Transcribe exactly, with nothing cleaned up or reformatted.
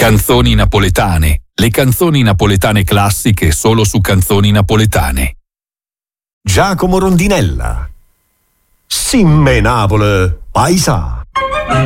Canzoni napoletane. Le canzoni napoletane classiche solo su Canzoni Napoletane. Giacomo Rondinella. Simme Napoli, paisa.